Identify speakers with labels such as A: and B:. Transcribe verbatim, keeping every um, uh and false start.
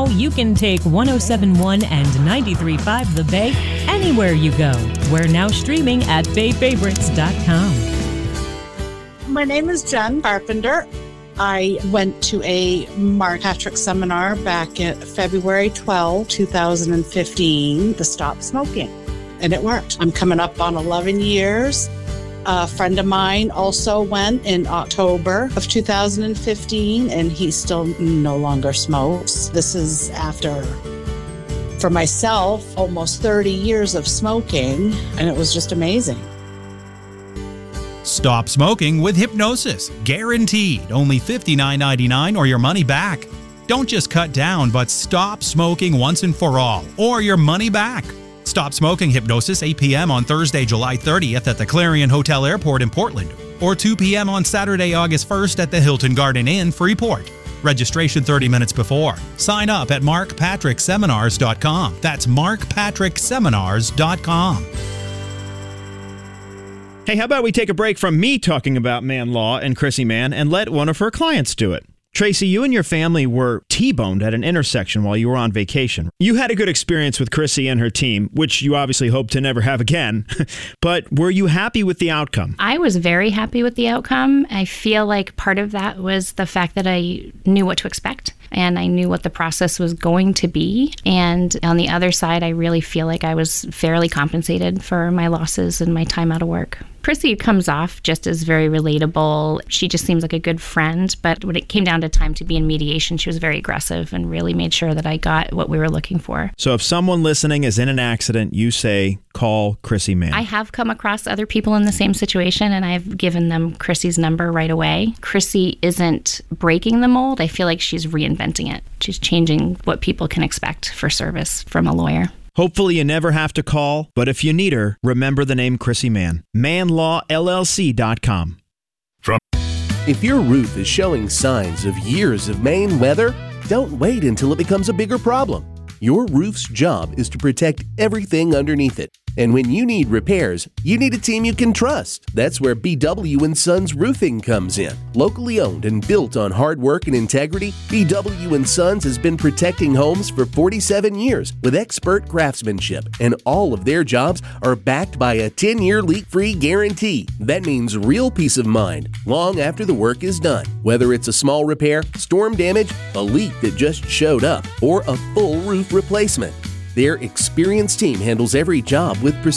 A: Now you can take one oh seven point one and ninety-three point five The Bay anywhere you go. We're now streaming at bay favorites dot com.
B: My name is Jen Carpenter. I went to a Mark Patrick seminar back in February twelfth, twenty fifteen, the Stop Smoking, and it worked. I'm coming up on eleven years. A friend of mine also went in October of two thousand fifteen, and he still no longer smokes. This is after, for myself, almost thirty years of smoking, and it was just amazing.
C: Stop smoking with hypnosis. Guaranteed. Only fifty-nine ninety-nine or your money back. Don't just cut down, but stop smoking once and for all, or your money back. Stop Smoking Hypnosis, eight p.m. on Thursday, July thirtieth at the Clarion Hotel Airport in Portland, or two p.m. on Saturday, August first at the Hilton Garden Inn, Freeport. Registration thirty minutes before. Sign up at mark patrick seminars dot com. That's mark patrick seminars dot com.
D: Hey, how about we take a break from me talking about Man Law and Chrissy Mann and let one of her clients do it? Tracy, you and your family were T-boned at an intersection while you were on vacation. You had a good experience with Chrissy and her team, which you obviously hope to never have again. But were you happy with the outcome?
E: I was very happy with the outcome. I feel like part of that was the fact that I knew what to expect and I knew what the process was going to be. And on the other side, I really feel like I was fairly compensated for my losses and my time out of work. Chrissy comes off just as very relatable. She just seems like a good friend, but when it came down to time to be in mediation, she was very aggressive and really made sure that I got what we were looking for.
D: So if someone listening is in an accident, you say, call Chrissy Mann.
E: I have come across other people in the same situation, and I've given them Chrissy's number right away. Chrissy isn't breaking the mold. I feel like she's reinventing it. She's changing what people can expect for service from a lawyer.
D: Hopefully you never have to call, but if you need her, remember the name Chrissy Mann. man law L L C dot com.
F: From If your roof is showing signs of years of Maine weather, don't wait until it becomes a bigger problem. Your roof's job is to protect everything underneath it. And when you need repairs, you need a team you can trust. That's where B W and Sons Roofing comes in. Locally owned and built on hard work and integrity, B W and Sons has been protecting homes for forty-seven years with expert craftsmanship, and all of their jobs are backed by a ten-year leak-free guarantee. That means real peace of mind long after the work is done. Whether it's a small repair, storm damage, a leak that just showed up, or a full roof replacement, their experienced team handles every job with precision.